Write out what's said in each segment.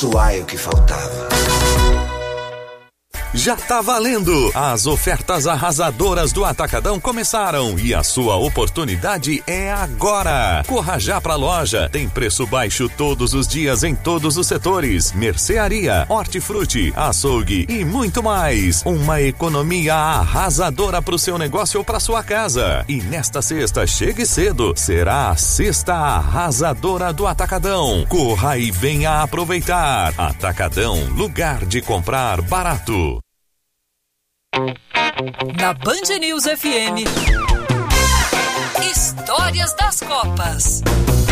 Suai o que faltava. Já tá valendo! As ofertas arrasadoras do Atacadão começaram e a sua oportunidade é agora! Corra já pra loja, tem preço baixo todos os dias em todos os setores, mercearia, hortifruti, açougue e muito mais. Uma economia arrasadora pro seu negócio ou pra sua casa. E nesta sexta, chegue cedo, será a sexta arrasadora do Atacadão. Corra e venha aproveitar. Atacadão, lugar de comprar barato. Na Band News FM, Histórias das Copas.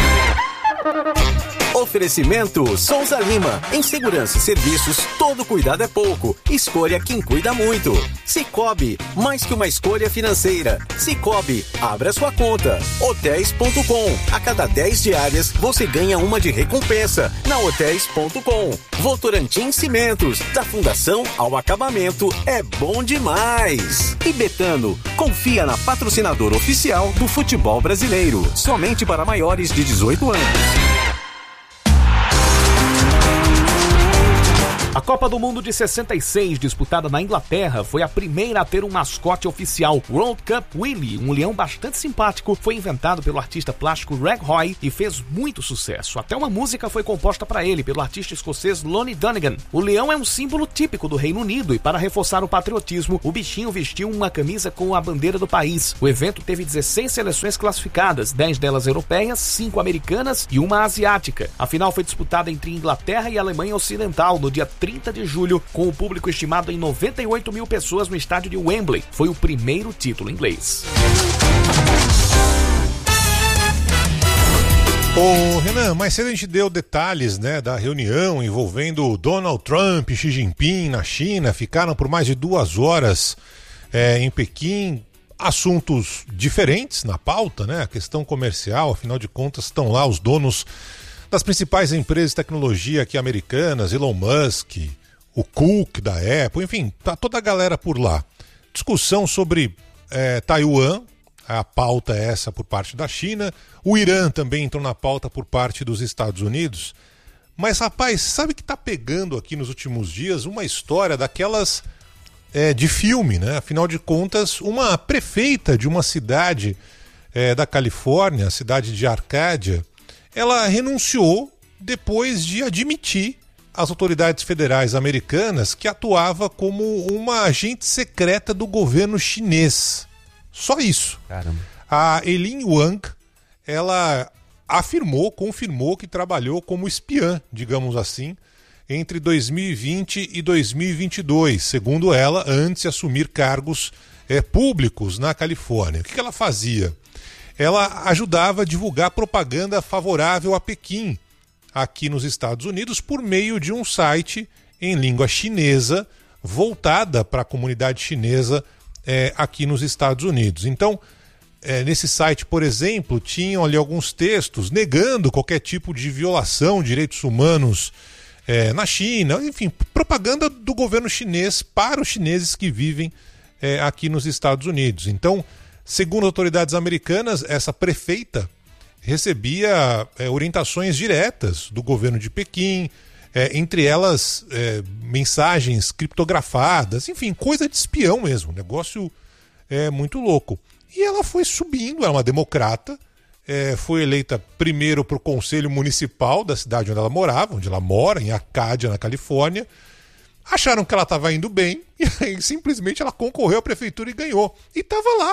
Oferecimento Souza Lima. Em segurança e serviços, todo cuidado é pouco. Escolha quem cuida muito. Cicobi, mais que uma escolha financeira. Cicobi, abra sua conta. Hotéis.com. A cada 10 diárias, você ganha uma de recompensa. Na Hotéis.com. Votorantim Cimentos. Da fundação ao acabamento, é bom demais. E Betano, confia na patrocinadora oficial do futebol brasileiro. Somente para maiores de 18 anos. A Copa do Mundo de 66, disputada na Inglaterra, foi a primeira a ter um mascote oficial. World Cup Willy, um leão bastante simpático, foi inventado pelo artista plástico Reg Hoy e fez muito sucesso. Até uma música foi composta para ele, pelo artista escocês Lonnie Donegan. O leão é um símbolo típico do Reino Unido e, para reforçar o patriotismo, o bichinho vestiu uma camisa com a bandeira do país. O evento teve 16 seleções classificadas, 10 delas europeias, 5 americanas e uma asiática. A final foi disputada entre Inglaterra e Alemanha Ocidental no dia 30 de julho, com o público estimado em 98 mil pessoas no estádio de Wembley. Foi o primeiro título inglês. Ô Renan, mais cedo a gente deu detalhes, né, da reunião envolvendo Donald Trump e Xi Jinping na China. Ficaram por mais de 2 horas em Pequim. Assuntos diferentes na pauta, né? A questão comercial, afinal de contas estão lá os donos das principais empresas de tecnologia aqui americanas, Elon Musk, o Cook da Apple, enfim, tá toda a galera por lá. Discussão sobre Taiwan, a pauta é essa por parte da China. O Irã também entrou na pauta por parte dos Estados Unidos. Mas, rapaz, sabe que tá pegando aqui nos últimos dias uma história daquelas de filme, né? Afinal de contas, uma prefeita de uma cidade da Califórnia, a cidade de Arcádia, ela renunciou depois de admitir às autoridades federais americanas que atuava como uma agente secreta do governo chinês. Só isso. Caramba. A Eileen Wang, ela confirmou que trabalhou como espiã, digamos assim, entre 2020 e 2022, segundo ela, antes de assumir cargos públicos na Califórnia. O que ela fazia? Ela ajudava a divulgar propaganda favorável a Pequim, aqui nos Estados Unidos, por meio de um site em língua chinesa, voltada para a comunidade chinesa aqui nos Estados Unidos. Então, nesse site, por exemplo, tinham ali alguns textos negando qualquer tipo de violação de direitos humanos na China, enfim, propaganda do governo chinês para os chineses que vivem aqui nos Estados Unidos. Então, segundo autoridades americanas, essa prefeita recebia orientações diretas do governo de Pequim, entre elas mensagens criptografadas, enfim, coisa de espião mesmo, negócio muito louco. E ela foi subindo, é uma democrata, foi eleita primeiro para o Conselho Municipal da cidade onde ela morava, onde ela mora, em Arcádia, na Califórnia. Acharam que ela estava indo bem e aí, simplesmente ela concorreu à prefeitura e ganhou. E estava lá,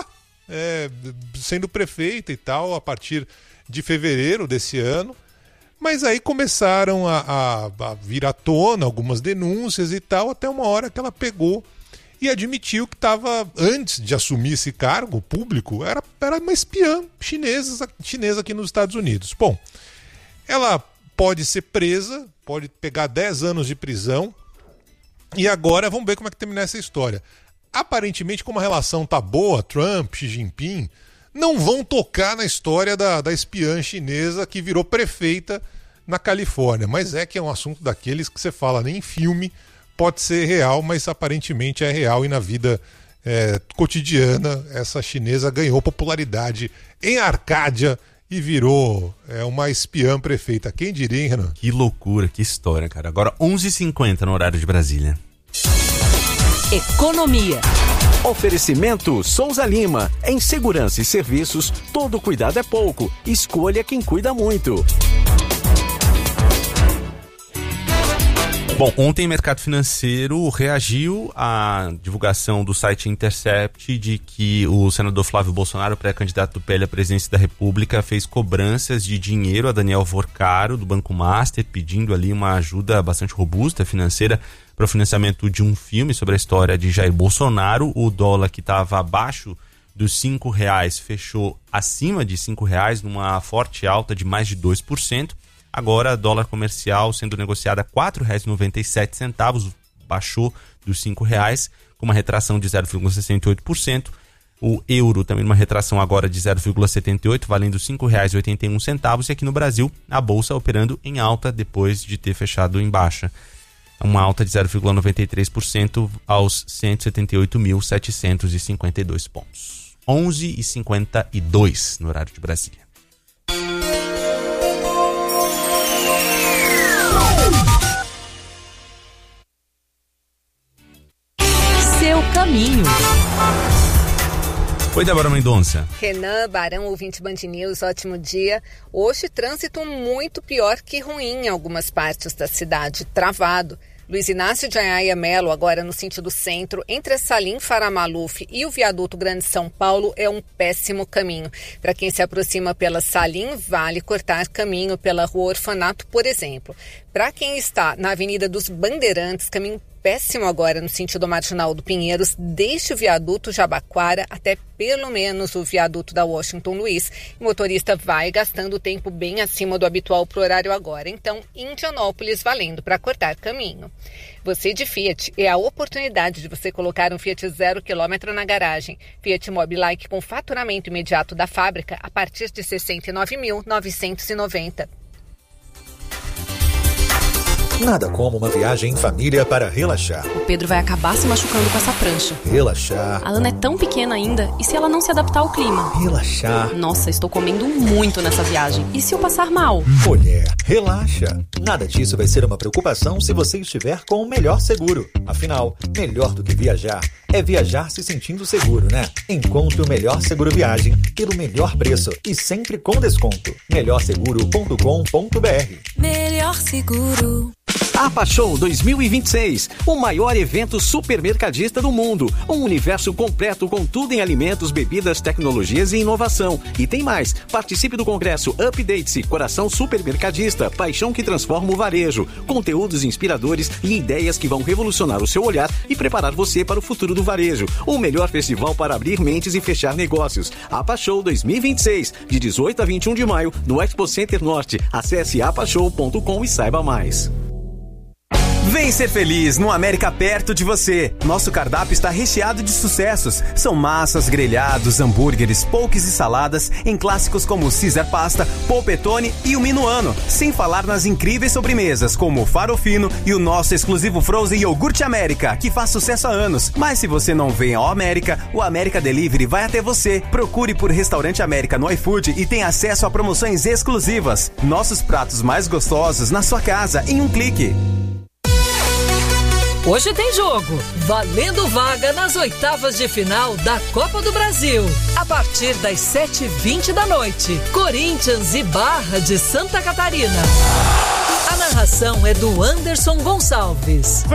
sendo prefeita e tal, a partir de fevereiro desse ano. Mas aí começaram a vir à tona algumas denúncias e tal, até uma hora que ela pegou e admitiu que estava, antes de assumir esse cargo público, era uma espiã chinesa aqui nos Estados Unidos. Bom, ela pode ser presa, pode pegar 10 anos de prisão, e agora vamos ver como é que termina essa história. Aparentemente, como a relação tá boa, Trump, Xi Jinping, não vão tocar na história da espiã chinesa que virou prefeita na Califórnia. Mas que é um assunto daqueles que você fala, nem em filme pode ser real, mas aparentemente é real, e na vida cotidiana essa chinesa ganhou popularidade em Arcádia e virou uma espiã prefeita. Quem diria, hein, Renan? Que loucura, que história, cara. Agora 11h50 no horário de Brasília. Economia. Oferecimento Souza Lima. Em segurança e serviços, todo cuidado é pouco. Escolha quem cuida muito. Bom, ontem o mercado financeiro reagiu à divulgação do site Intercept de que o senador Flávio Bolsonaro, pré-candidato do PL à presidência da República, fez cobranças de dinheiro a Daniel Vorcaro, do Banco Master, pedindo ali uma ajuda bastante robusta financeira para o financiamento de um filme sobre a história de Jair Bolsonaro. O dólar, que estava abaixo dos R$5, fechou acima de R$5, numa forte alta de mais de 2%. Agora, dólar comercial sendo negociado a R$ 4,97, baixou dos R$5, com uma retração de 0,68%. O euro também numa retração agora de 0,78%, valendo R$ 5,81. E aqui no Brasil, a bolsa operando em alta depois de ter fechado em baixa. Uma alta de 0,93% aos 178.752 pontos. 11h52 no horário de Brasília. Seu caminho. Oi, Débora Mendonça. Renan, Barão, ouvinte Band News, ótimo dia. Hoje, trânsito muito pior que ruim em algumas partes da cidade, travado. Luiz Inácio de Anhaia Melo, agora no sentido centro, entre a Salim Farah Maluf e o viaduto Grande São Paulo, é um péssimo caminho. Para quem se aproxima pela Salim, vale cortar caminho pela Rua Orfanato, por exemplo. Para quem está na Avenida dos Bandeirantes, caminho péssimo agora no sentido marginal do Pinheiros, desde o viaduto Jabaquara até pelo menos o viaduto da Washington Luiz. O motorista vai gastando tempo bem acima do habitual para o horário agora. Então, Indianópolis valendo para cortar caminho. Você de Fiat, é a oportunidade de você colocar um Fiat 0 km na garagem. Fiat Mobilike com faturamento imediato da fábrica a partir de R$ 69.990. Nada como uma viagem em família para relaxar. O Pedro vai acabar se machucando com essa prancha. Relaxar. A Ana é tão pequena ainda, e se ela não se adaptar ao clima? Relaxar. Nossa, estou comendo muito nessa viagem. E se eu passar mal? Mulher, relaxa. Nada disso vai ser uma preocupação se você estiver com o melhor seguro. Afinal, melhor do que viajar é viajar se sentindo seguro, né? Encontre o melhor seguro viagem pelo melhor preço e sempre com desconto. melhorseguro.com.br. Melhor seguro. APA Show 2026, o maior evento supermercadista do mundo. Um universo completo com tudo em alimentos, bebidas, tecnologias e inovação. E tem mais, participe do congresso Update-se, Coração Supermercadista, paixão que transforma o varejo. Conteúdos inspiradores e ideias que vão revolucionar o seu olhar e preparar você para o futuro do varejo. O melhor festival para abrir mentes e fechar negócios. APA Show 2026, de 18 a 21 de maio, no Expo Center Norte. Acesse apashow.com e saiba mais. Vem ser feliz no América perto de você. Nosso cardápio está recheado de sucessos. São massas, grelhados, hambúrgueres, pokés e saladas em clássicos como Caesar Pasta, Polpettone e o Minuano. Sem falar nas incríveis sobremesas como o Farofino e o nosso exclusivo Frozen Iogurte América, que faz sucesso há anos. Mas se você não vem ao América, o América Delivery vai até você. Procure por Restaurante América no iFood e tenha acesso a promoções exclusivas. Nossos pratos mais gostosos na sua casa em um clique. Hoje tem jogo, valendo vaga nas oitavas de final da Copa do Brasil. A partir das 7h20 da noite, Corinthians e Barra de Santa Catarina. A narração é do Anderson Gonçalves.